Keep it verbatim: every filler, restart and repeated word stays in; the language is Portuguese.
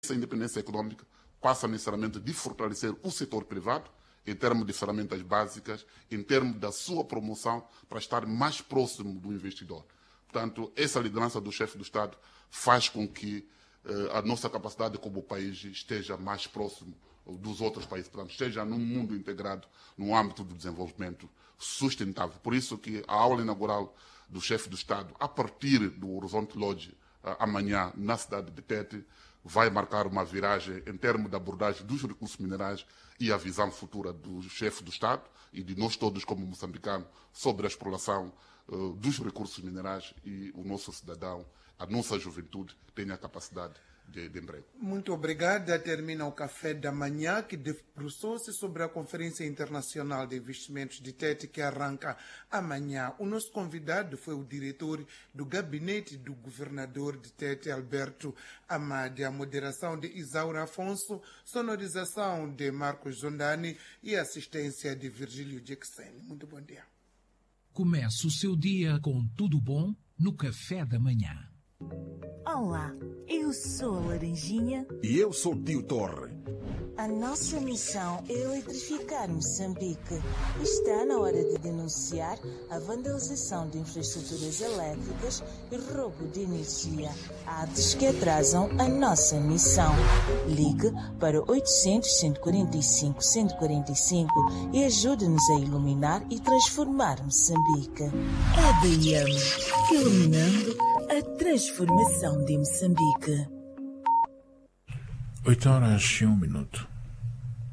essa independência econômica passa necessariamente de fortalecer o setor privado, em termos de ferramentas básicas, em termos da sua promoção, para estar mais próximo do investidor. Portanto, essa liderança do chefe do Estado faz com que eh, a nossa capacidade como país esteja mais próximo dos outros países, portanto, esteja num mundo integrado no âmbito do desenvolvimento sustentável. Por isso que a aula inaugural do chefe do Estado, a partir do Horizonte Lodge, amanhã, na cidade de Tete, vai marcar uma viragem em termos da abordagem dos recursos minerais e a visão futura do chefe do Estado e de nós todos como moçambicanos sobre a exploração uh, dos recursos minerais e o nosso cidadão, a nossa juventude, tenha a capacidade de, de emprego. Muito obrigada. Termina o Café da Manhã, que debruçou-se sobre a Conferência Internacional de Investimentos de Tete, que arranca amanhã. O nosso convidado foi o diretor do gabinete do governador de Tete, Alberto Amade. A moderação de Isaura Afonso, sonorização de Marcos Zondani e assistência de Virgílio Jackson. Muito bom dia. Comece o seu dia com tudo bom no Café da Manhã. Olá, eu sou a Laranjinha. E eu sou o Tio Torre. A nossa missão é eletrificar Moçambique. Está na hora de denunciar a vandalização de infraestruturas elétricas e roubo de energia, atos que atrasam a nossa missão. Ligue para oitocentos, cento e quarenta e cinco, cento e quarenta e cinco e ajude-nos a iluminar e transformar Moçambique. A D M, iluminando a transformação de Moçambique. Oito horas e um minuto.